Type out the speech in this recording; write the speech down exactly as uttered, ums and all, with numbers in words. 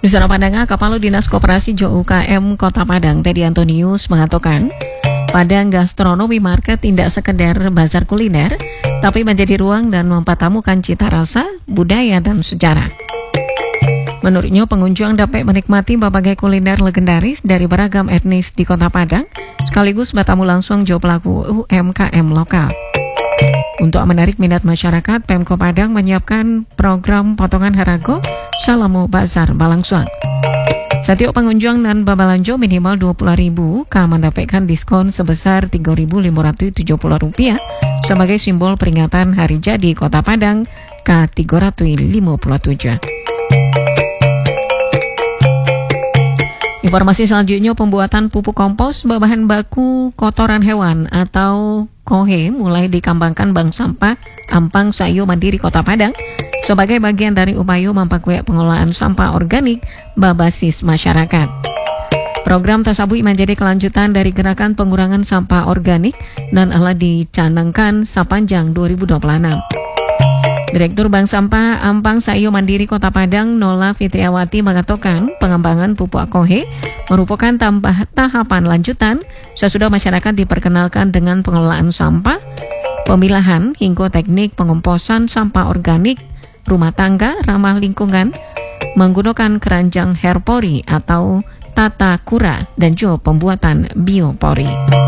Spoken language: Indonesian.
Nusana Padang, Kepala Dinas Koperasi J U K M Kota Padang, Teddy Antonius mengatakan, Padang Gastronomi Market tidak sekedar bazar kuliner, tapi menjadi ruang dan mempertemukan cita rasa, budaya, dan sejarah. Menurutnya, pengunjung dapat menikmati berbagai kuliner legendaris dari beragam etnis di Kota Padang, sekaligus bertemu langsung jauh pelaku U M K M lokal. Untuk menarik minat masyarakat, Pemko Padang menyiapkan program potongan harga Salamu Bazar Balangsuang. Setiap pengunjung dan babalanjo minimal dua puluh ribu ka mendapatkan diskon sebesar tiga ribu lima ratus tujuh puluh rupiah sebagai simbol peringatan Hari Jadi Kota Padang ke tiga ratus lima puluh tujuh. Informasi selanjutnya, pembuatan pupuk kompos berbahan baku kotoran hewan atau kohe mulai dikembangkan Bank Sampah Ampang Sayo Mandiri Kota Padang sebagai bagian dari upaya memperkuat pengelolaan sampah organik berbasis masyarakat. Program tersebut menjadi kelanjutan dari gerakan pengurangan sampah organik dan telah dicanangkan sepanjang dua ribu dua puluh enam. Direktur Bank Sampah Ampang Sayo Mandiri Kota Padang, Nola Fitriawati, mengatakan pengembangan pupuk kohe merupakan tambah tahapan lanjutan sesudah masyarakat diperkenalkan dengan pengelolaan sampah, pemilahan hingga teknik pengomposan sampah organik rumah tangga ramah lingkungan menggunakan keranjang herpori atau tata kura dan juga pembuatan biopori.